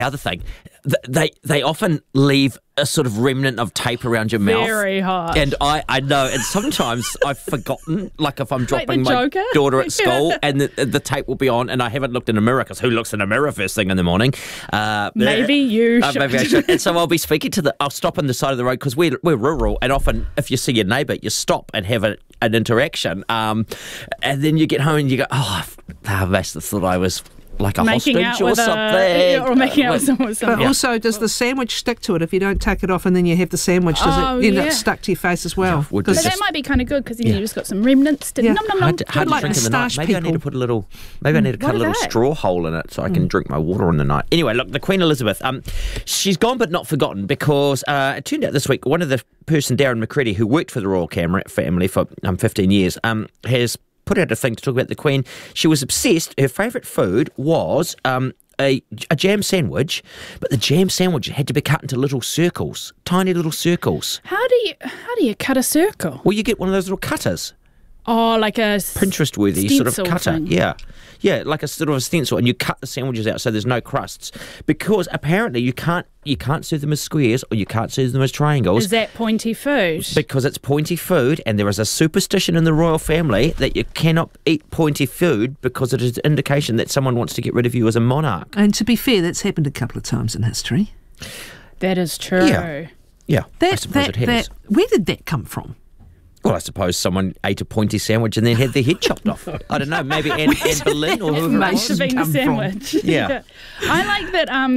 other thing, they often leave a sort of remnant of tape around your mouth. Very hot. And I know, and sometimes I've forgotten, like if I'm dropping my Joker? daughter at school and the tape will be on and I haven't looked in a mirror, because who looks in a mirror first thing in the morning? Maybe you should. Maybe I should. And so I'll be speaking I'll stop on the side of the road, because we're rural, and often if you see your neighbour, you stop and have an interaction. And then you get home and you go, I must have thought I was like a hostage or something. Or making out with someone. But also, does the sandwich stick to it? If you don't take it off and then you have the sandwich, does it end up stuck to your face as well? But that might be kind of good, because then you just got some remnants to nom nom nom. Hard to drink in the night. Maybe I need to put a little. Maybe I need to cut a little straw hole in it so I can drink my water in the night. Anyway, look, the Queen Elizabeth. She's gone but not forgotten, because it turned out this week one of the person, Darren McCready, who worked for the royal family for 15 years, has put out a thing to talk about the Queen. She was obsessed. Her favourite food was a jam sandwich, but the jam sandwich had to be cut into little circles, tiny little circles. How do you cut a circle? Well, you get one of those little cutters. Oh, like a Pinterest-worthy sort of cutter. thing. Yeah, like a sort of a stencil, and you cut the sandwiches out so there's no crusts, because apparently you can't serve them as squares, or you can't serve them as triangles. Is that pointy food? Because it's pointy food, and there is a superstition in the royal family that you cannot eat pointy food because it is an indication that someone wants to get rid of you as a monarch. And to be fair, that's happened a couple of times in history. That is true. Yeah, I suppose it has. Where did that come from? Well, I suppose someone ate a pointy sandwich and then had their head chopped off. I don't know, maybe Anne Boleyn or whoever it Must have was. been the sandwich. Yeah. I like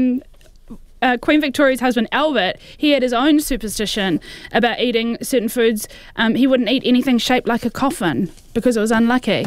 that Queen Victoria's husband, Albert, he had his own superstition about eating certain foods. He wouldn't eat anything shaped like a coffin because it was unlucky.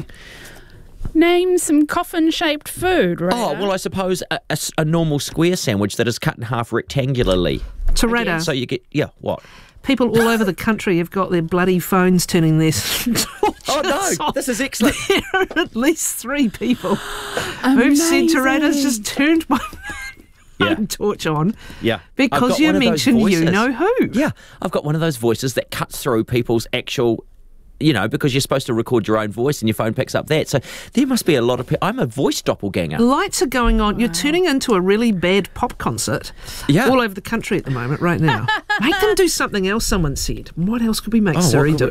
Name some coffin-shaped food, right? Oh, well, I suppose a normal square sandwich that is cut in half rectangularly. Toretta. So you get, what? People all over the country have got their bloody phones turning their torches Oh, no, off. this is excellent. There are at least 3 people who've said Toretta's just turned my phone torch on. Yeah. Because you mentioned you-know-who. Yeah, I've got one of those voices that cuts through people's actual... because you're supposed to record your own voice and your phone picks up that. So there must be a lot of people. I'm a voice doppelganger. Lights are going on. You're turning into a really bad pop concert all over the country at the moment, right now. Make them do something else, someone said. What else could we make Siri do?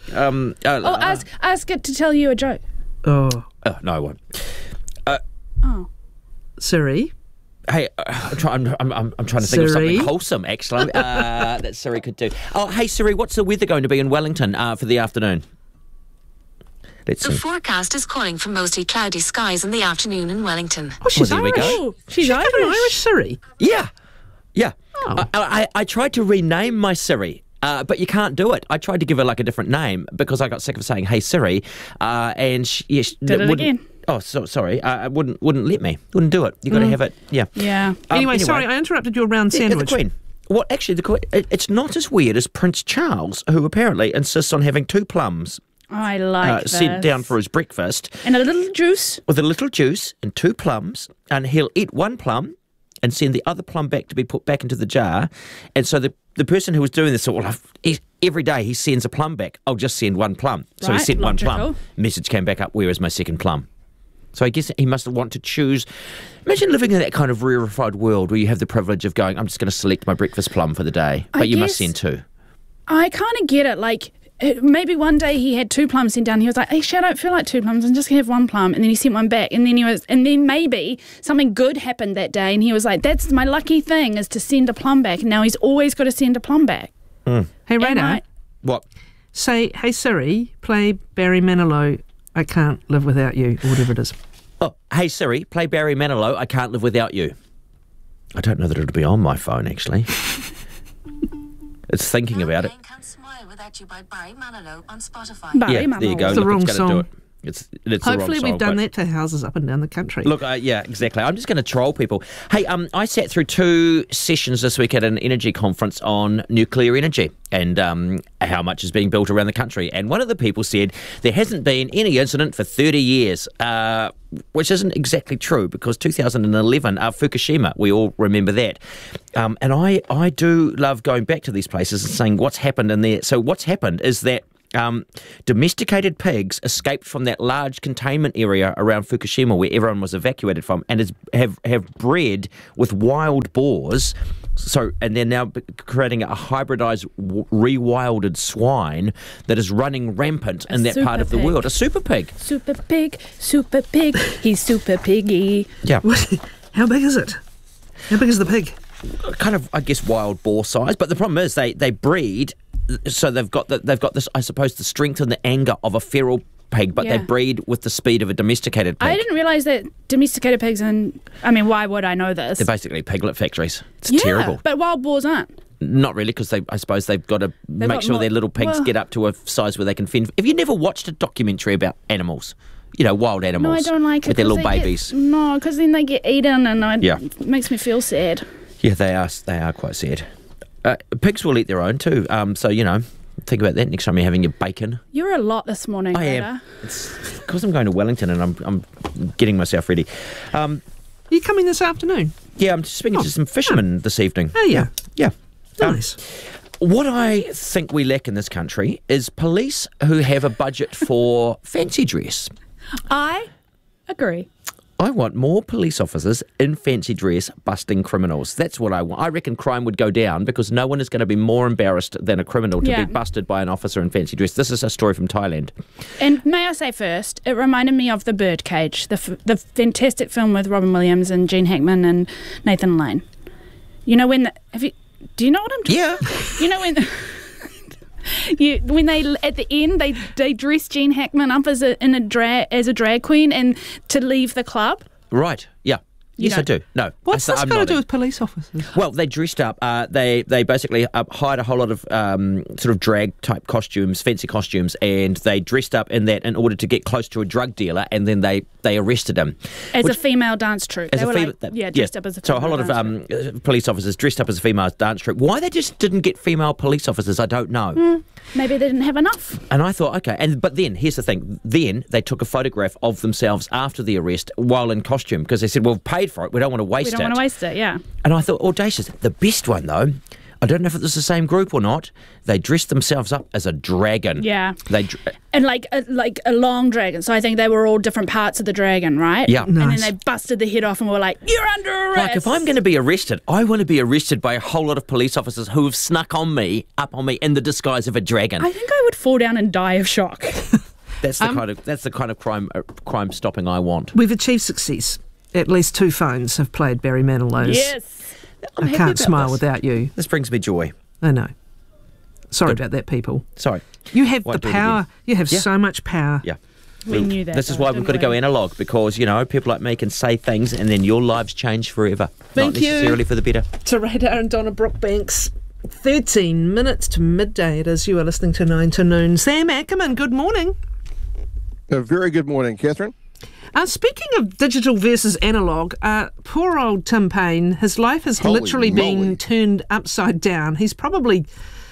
Ask it to tell you a joke. Oh, no, I won't. Siri? Hey, I'm trying to think of something wholesome, actually, that Siri could do. Oh, hey, Siri, what's the weather going to be in Wellington for the afternoon? The forecast is calling for mostly cloudy skies in the afternoon in Wellington. Oh, she's there we Irish. go. She's Irish. An Irish Siri? Yeah. Oh. I tried to rename my Siri. But you can't do it. I tried to give her like a different name because I got sick of saying, "Hey Siri," and she did it again. Oh, sorry. Wouldn't let me. Wouldn't do it. You got to have it. Yeah. Yeah. Anyway, sorry, I interrupted your round sandwich. The Queen. Well, actually, the Queen. It's not as weird as Prince Charles, who apparently insists on having 2 plums. I like this. Sent down for his breakfast. And a little juice. With a little juice and 2 plums, and he'll eat 1 plum and send the other plum back to be put back into the jar. And so the person who was doing this thought, well, every day he sends a plum back. I'll just send 1 plum. So he sent 1 plum. Message came back up, where is my second plum? So I guess he must want to choose. Imagine living in that kind of rarefied world where you have the privilege of going, I'm just going to select my breakfast plum for the day. But you must send 2. I kind of get it. Like, maybe one day he had 2 plums sent down. He was like, actually, I don't feel like 2 plums. I'm just going to have 1 plum. And then he sent 1 back. And then maybe something good happened that day. And he was like, that's my lucky thing, is to send a plum back. And now he's always got to send a plum back. Hey, Radar. What? Say, hey, Siri, play Barry Manilow, I Can't Live Without You, or whatever it is. Oh, hey, Siri, play Barry Manilow, I Can't Live Without You. I don't know that it'll be on my phone, actually. It's thinking about it. Can't Smile Without You by Barry Manilow on Spotify. Barry Manilow. There you go. It's the wrong it's gonna song. do it. It's the Hopefully wrong song, we've done that to houses up and down the country. Look, yeah, exactly. I'm just going to troll people. Hey, I sat through 2 sessions this week at an energy conference on nuclear energy and how much is being built around the country. And one of the people said there hasn't been any incident for 30 years, which isn't exactly true, because 2011, Fukushima, we all remember that. And I do love going back to these places and saying what's happened in there. So what's happened is that Domesticated pigs escaped from that large containment area around Fukushima where everyone was evacuated from and have bred with wild boars. So, and they're now creating a hybridized, rewilded swine that is running rampant in that part of the world. A super pig. Super pig, he's super piggy. Yeah. How big is it? How big is the pig? Kind of, I guess, wild boar size. But the problem is they breed, so they've got this, I suppose, the strength and the anger of a feral pig, but they breed with the speed of a domesticated pig. I didn't realise that domesticated pigs, why would I know this? They're basically piglet factories. It's terrible. But wild boars aren't. Not really, because I suppose they've got to make sure their little pigs get up to a size where they can fend. Have you never watched a documentary about animals? You know, wild animals. No, I don't like it. With their little babies. No, because then they get eaten and it makes me feel sad. Yeah, they are quite sad. Pigs will eat their own too, so, think about that next time you're having your bacon. You're a lot this morning, I am. It's because I'm going to Wellington and I'm getting myself ready. Are you coming this afternoon? Yeah, I'm speaking to some fishermen this evening. Oh, yeah. Yeah. Nice. What I think we lack in this country is police who have a budget for fancy dress. I agree. I want more police officers in fancy dress busting criminals. That's what I want. I reckon crime would go down because no one is going to be more embarrassed than a criminal to be busted by an officer in fancy dress. This is a story from Thailand. And may I say first, it reminded me of The Birdcage, the fantastic film with Robin Williams and Gene Hackman and Nathan Lane. You know when do you know what I'm talking about? Yeah. You know when they at the end they dress Gene Hackman up as a drag queen and to leave the club. Right. Yeah. Yes, I do. No. What's this got to do with police officers? Well, they dressed up. They basically hired a whole lot of sort of drag type costumes, fancy costumes, and they dressed up in that in order to get close to a drug dealer, and then they arrested him as a female dance troupe. Dressed up as a female dance troupe. So a whole lot of police officers dressed up as a female dance troupe. Why they just didn't get female police officers, I don't know. Maybe they didn't have enough. And I thought, okay, but then here's the thing. Then they took a photograph of themselves after the arrest while in costume because they said, "Well, we've paid for it. We don't want to waste it." We don't want to waste it, yeah. And I thought, audacious. The best one, though, I don't know if it was the same group or not, they dressed themselves up as a dragon. Yeah. And like a long dragon. So I think they were all different parts of the dragon, right? Yeah. Nice. And then they busted the head off and were like, "You're under arrest." Like, if I'm going to be arrested, I want to be arrested by a whole lot of police officers who have snuck up on me in the disguise of a dragon. I think I would fall down and die of shock. That's the kind of crime stopping I want. We've achieved success. At least 2 phones have played Barry Manilow's. Yes. I can't smile without you. This brings me joy. I know. Sorry about that, people. Sorry. You have the power. You have so much power. Yeah. We knew that. This is why we've got to go analog because, people like me can say things and then your lives change forever. Thank you. Not necessarily for the better. To Radar and Donna Brookbanks. 13 minutes to midday it is. You are listening to 9 to Noon. Sam Ackerman, good morning. A very good morning, Catherine. Speaking of digital versus analogue, poor old Tim Payne, his life has literally been turned upside down. He's probably,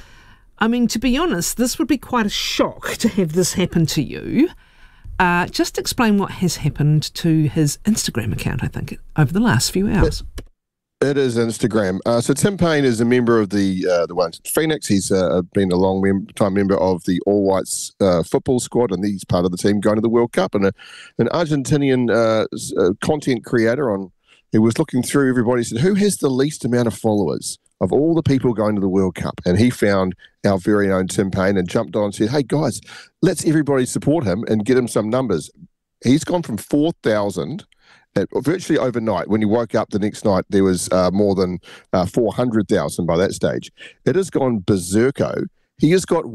to be honest, this would be quite a shock to have this happen to you. Just explain what has happened to his Instagram account, I think, over the last few hours. It is Instagram. So Tim Payne is a member of the Phoenix. He's been a long-time member of the All Whites football squad, and he's part of the team going to the World Cup. And an Argentinian content creator who was looking through everybody said, "Who has the least amount of followers of all the people going to the World Cup?" And he found our very own Tim Payne and jumped on and said, "Hey guys, let's everybody support him and get him some numbers." He's gone from 4,000. Virtually overnight, when he woke up the next night, there was more than 400,000 by that stage. It has gone berserko. He has got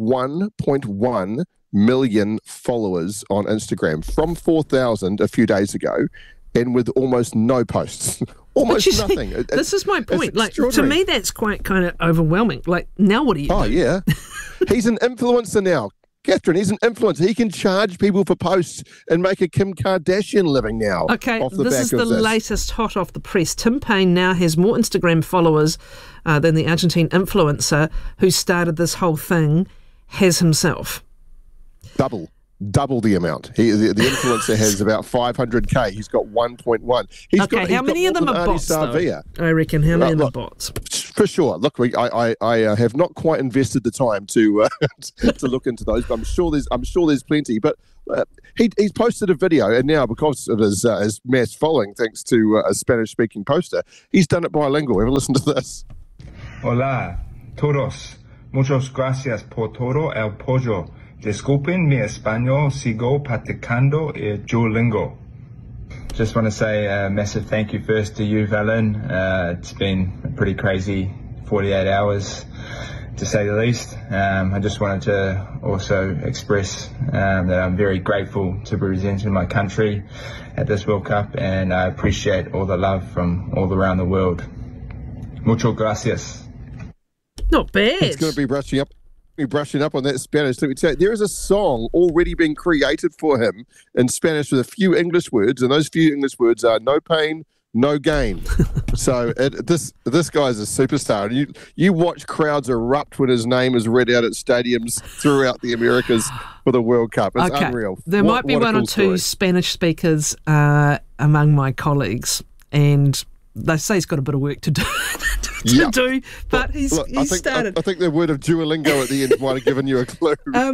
1.1 million followers on Instagram from 4,000 a few days ago, and with almost no posts. Almost nothing. This is my point. Like, to me, that's quite kind of overwhelming. Like, now what do you do? Oh, yeah. He's an influencer now. Catherine, he's an influencer. He can charge people for posts and make a Kim Kardashian living now. Okay, this is the latest hot off the press. Tim Payne now has more Instagram followers than the Argentine influencer who started this whole thing has himself. Double the amount. The influencer has about 500k. He's got 1.1. How many of them are bots, though? I reckon. How many of them are bots? For sure. Look, I have not quite invested the time to to look into those, but I'm sure there's plenty. But he's posted a video, and now because of his mass following, thanks to a Spanish-speaking poster, he's done it bilingual. Have a listen to this. Hola, todos. Muchas gracias por todo el apoyo. Disculpen mi español, sigo practicando el Duolingo. Just want to say a massive thank you first to you, Valen. It's been a pretty crazy 48 hours, to say the least. I just wanted to also express that I'm very grateful to be representing my country at this World Cup, and I appreciate all the love from all around the world. Muchas gracias. Not bad. He's going to be brushing up on that Spanish. Let me tell you, there is a song already being created for him in Spanish with a few English words, and those few English words are no pain, no gain. So this guy's a superstar. And you watch crowds erupt when his name is read out at stadiums throughout the Americas for the World Cup. It's unreal. There might be one or two Spanish speakers among my colleagues, and they say he's got a bit of work to do. But he's started. I think the word of Duolingo at the end might have given you a clue.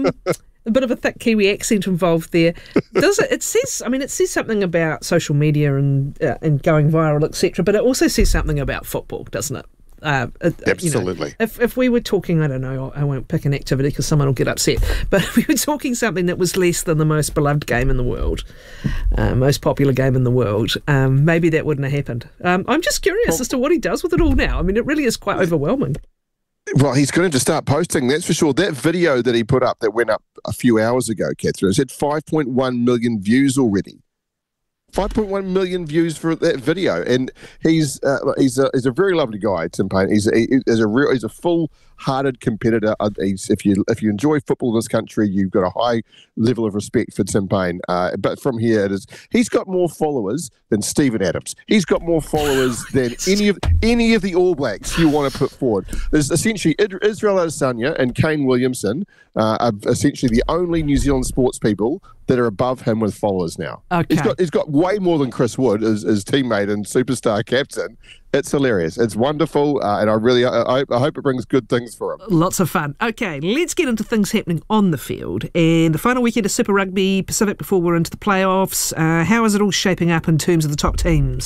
A bit of a thick Kiwi accent involved there. Does it? It says something about social media and going viral, etc. But it also says something about football, doesn't it? Absolutely. You know, if we were talking, I don't know, I won't pick an activity because someone will get upset, but if we were talking something that was less than the most beloved game in the world, most popular game in the world, maybe that wouldn't have happened. I'm just curious as to what he does with it all now. I mean, it really is quite overwhelming. Well, he's going to start posting, that's for sure. That video that he put up that went up a few hours ago, Catherine, has had 5.1 million views already. 5.1 million views for that video, and he's a very lovely guy, Tim Paine. He's a full-hearted competitor. If you enjoy football in this country, you've got a high level of respect for Tim Paine. But from here, he's got more followers than Steven Adams. He's got more followers than any of the All Blacks you want to put forward. There's essentially Israel Adesanya and Kane Williamson are essentially the only New Zealand sports people that are above him with followers now. Okay. He's got way more than Chris Wood, his teammate and superstar captain. It's hilarious. It's wonderful, and I hope it brings good things for him. Lots of fun. Okay, let's get into things happening on the field. And the final weekend of Super Rugby Pacific before we're into the playoffs. How is it all shaping up in terms of the top teams?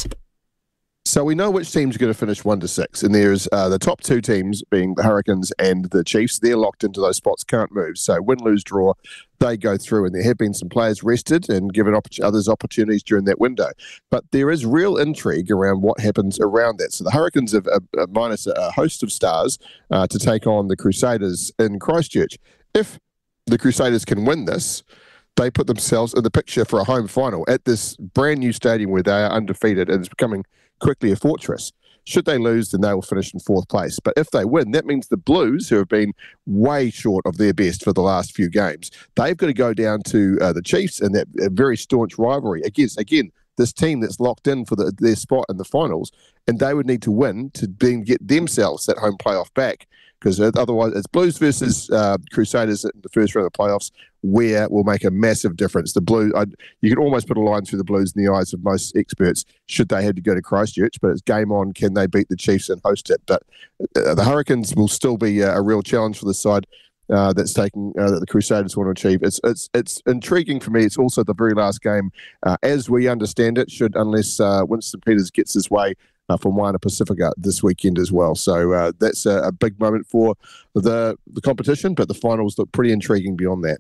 So we know which teams are going to finish 1 to 6, and there's the top two teams being the Hurricanes and the Chiefs. They're locked into those spots, can't move. So win, lose, draw, they go through, and there have been some players rested and given others opportunities during that window. But there is real intrigue around what happens around that. So the Hurricanes have minus a host of stars to take on the Crusaders in Christchurch. If the Crusaders can win this, they put themselves in the picture for a home final at this brand new stadium where they are undefeated and it's becoming quickly a fortress. Should they lose, then they will finish in 4th place. But if they win, that means the Blues, who have been way short of their best for the last few games, they've got to go down to the Chiefs in that very staunch rivalry against, again, this team that's locked in for their spot in the finals, and they would need to win to then get themselves that home playoff back, because otherwise it's Blues versus Crusaders in the first round of the playoffs, where will make a massive difference. The Blues, you can almost put a line through the Blues in the eyes of most experts should they have to go to Christchurch, but it's game on. Can they beat the Chiefs and host it? But the Hurricanes will still be a real challenge for the side that's taking that the Crusaders want to achieve. It's intriguing for me. It's also the very last game, as we understand it, unless Winston Peters gets his way from Moana Pacifica this weekend as well. So that's a big moment for the competition, but the finals look pretty intriguing beyond that.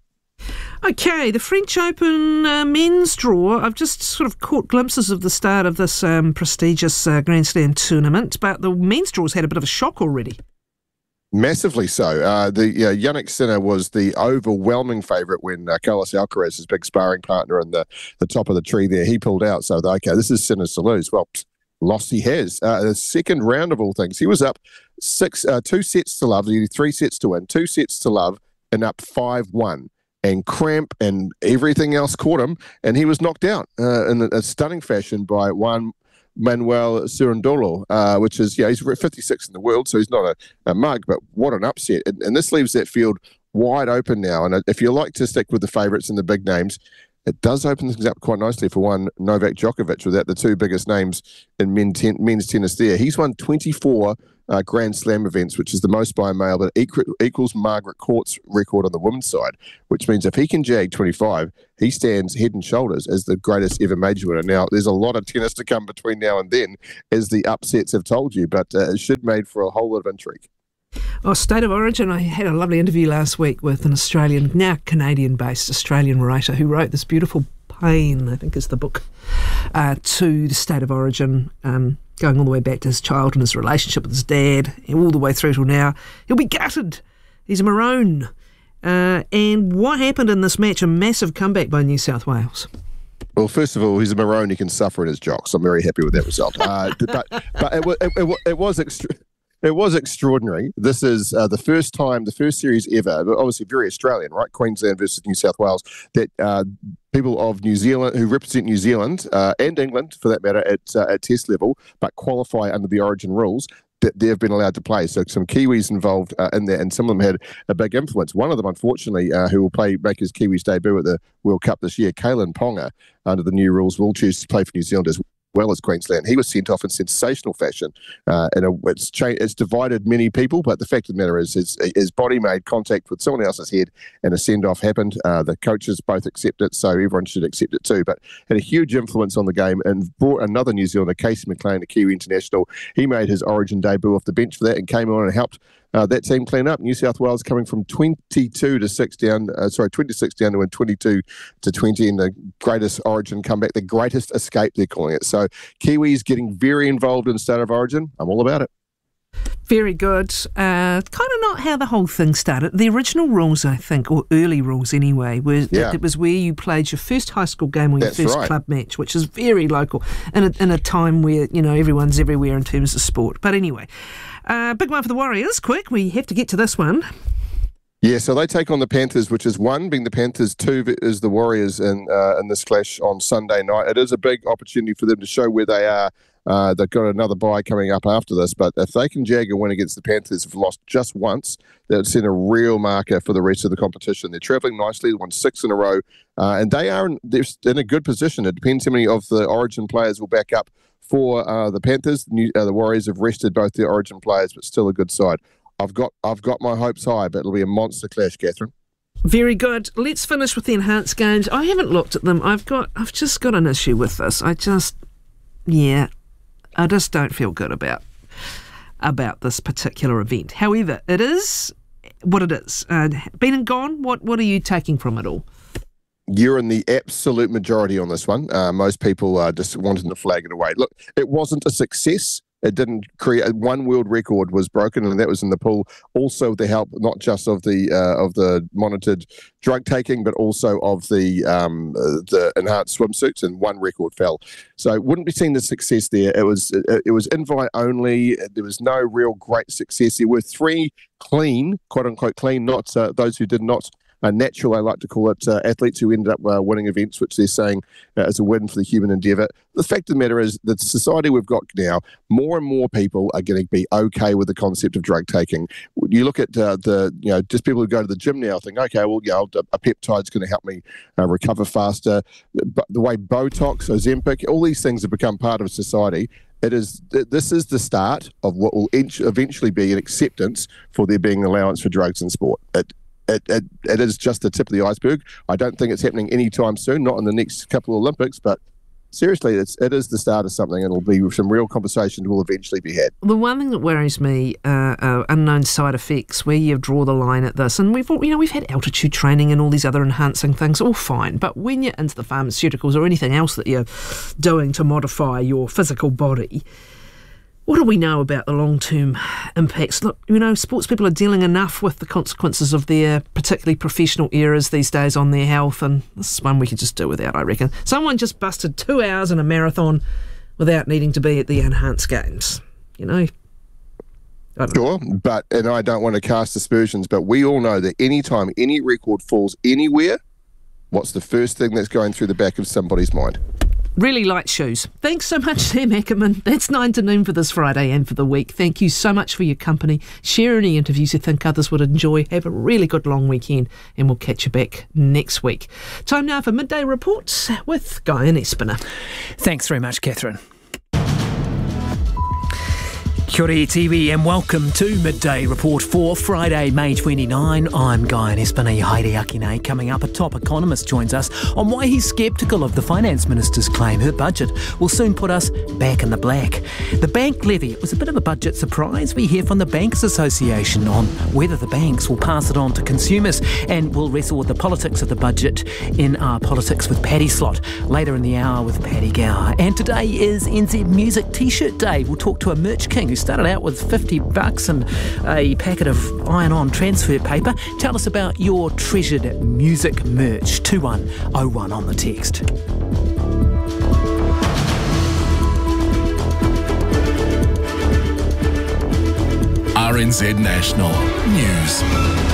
Okay, the French Open men's draw. I've just sort of caught glimpses of the start of this prestigious Grand Slam tournament, but the men's draw's had a bit of a shock already. Massively so. Yannick Sinner was the overwhelming favourite when Carlos Alcaraz, his big sparring partner in the top of the tree there, he pulled out. So, okay, this is Sinner's to lose. Well, lost he has. The second round of all things, he was up 2 sets to love, 3 sets to win, 2 sets to love, and up 5-1. And cramp and everything else caught him, and he was knocked out in a stunning fashion by Juan Manuel Cerundolo, which is, he's 56 in the world, so he's not a mug, but what an upset. And this leaves that field wide open now. And if you like to stick with the favourites and the big names, it does open things up quite nicely for one Novak Djokovic, without the two biggest names in men's tennis there. He's won 24 Grand Slam events, which is the most by a male, but equals Margaret Court's record on the women's side, which means if he can jag 25, he stands head and shoulders as the greatest ever major winner. Now, there's a lot of tennis to come between now and then, as the upsets have told you, but it should made for a whole lot of intrigue. Oh, State of Origin. I had a lovely interview last week with an Australian, now Canadian-based Australian writer who wrote this beautiful Pain, I think is the book, to the State of Origin, going all the way back to his childhood and his relationship with his dad, all the way through till now. He'll be gutted. He's a Maroon. And what happened in this match? A massive comeback by New South Wales. Well, first of all, he's a Maroon. He can suffer in his jocks. I'm very happy with that result. It was extraordinary. This is the first series ever, but obviously very Australian, right? Queensland versus New South Wales, that people of New Zealand, who represent New Zealand and England, for that matter, at test level, but qualify under the Origin rules, that they've been allowed to play. So some Kiwis involved in that, and some of them had a big influence. One of them, unfortunately, who will make his Kiwis debut at the World Cup this year, Kalen Ponga, under the new rules, will choose to play for New Zealand as well as Queensland. He was sent off in sensational fashion. It's divided many people, but the fact of the matter is his body made contact with someone else's head and a send-off happened. The coaches both accept it, so everyone should accept it too, but had a huge influence on the game and brought another New Zealander, Casey McLean, a Kiwi international. He made his Origin debut off the bench for that and came on and helped that team clean up. New South Wales coming from 26 down to win 22 to 20 in the greatest Origin comeback, the greatest escape they're calling it. So Kiwis getting very involved in State of Origin. I'm all about it. Very good. Kind of not how the whole thing started. The original rules, I think, or early rules anyway, it was where you played your first high school game or your first club match, which is very local in a time where, everyone's everywhere in terms of sport. But anyway, big one for the Warriors. Quick, we have to get to this one. Yeah, so they take on the Panthers, which is 1 being the Panthers, 2 is the Warriors in this clash on Sunday night. It is a big opportunity for them to show where they are. They've got another bye coming up after this, but if they can jag a win against the Panthers, have lost just once, that would send a real marker for the rest of the competition. They're travelling nicely, they won 6 in a row, and they're in a good position. It depends how many of the Origin players will back up for the Panthers. The Warriors have rested both their Origin players, but still a good side. I've got my hopes high, but it'll be a monster clash, Catherine. Very good. Let's finish with the enhanced games. I haven't looked at them. I've just got an issue with this. I just don't feel good about this particular event. However, it is what it is. Been and gone, what are you taking from it all? You're in the absolute majority on this one. Most people are just wanting to flag it away. Look, it wasn't a success. It didn't create one world record was broken, and that was in the pool. Also, with the help not just of the monitored drug taking, but also of the enhanced swimsuits, and one record fell. So it wouldn't be seen as success there. It was invite only. There was no real great success. There were 3 clean, quote unquote clean, not those who did not. Natural, I like to call it, athletes who ended up winning events, which they're saying is a win for the human endeavour. The fact of the matter is, the society we've got now, more and more people are going to be okay with the concept of drug taking. You look at just people who go to the gym now think, okay, well, a peptide's going to help me recover faster. But the way Botox, Ozempic, all these things have become part of society. This is the start of what will eventually be an acceptance for there being an allowance for drugs in sport. It is just the tip of the iceberg. I don't think it's happening anytime soon, not in the next couple of Olympics, but seriously, it is the start of something, and it'll be some real conversations will eventually be had. The one thing that worries me are unknown side effects, where you draw the line at this, and we've had altitude training and all these other enhancing things, all fine, but when you're into the pharmaceuticals or anything else that you're doing to modify your physical body, what do we know about the long-term impacts? Look, sports people are dealing enough with the consequences of their particularly professional errors these days on their health, and this is one we could just do without, I reckon. Someone just busted 2 hours in a marathon without needing to be at the enhanced games, Sure, and I don't want to cast aspersions, but we all know that any time any record falls anywhere, what's the first thing that's going through the back of somebody's mind? Really light shoes. Thanks so much, Sam Ackerman. That's 9 to noon for this Friday and for the week. Thank you so much for your company. Share any interviews you think others would enjoy. Have a really good long weekend, and we'll catch you back next week. Time now for Midday Reports with Guy and Espiner. Thanks very much, Catherine. Kia ora TV and welcome to Midday Report for Friday, May 29. I'm Guy and Espiner, Haere Akine. Coming up, a top economist joins us on why he's sceptical of the Finance Minister's claim her budget will soon put us back in the black. The bank levy, it was a bit of a budget surprise. We hear from the Bankers Association on whether the banks will pass it on to consumers, and we'll wrestle with the politics of the budget in our Politics with Paddy slot later in the hour with Paddy Gower. And today is NZ Music T-shirt Day. We'll talk to a merch king who started out with $50 and a packet of iron-on transfer paper. Tell us about your treasured music merch. 2101 on the text. RNZ National News.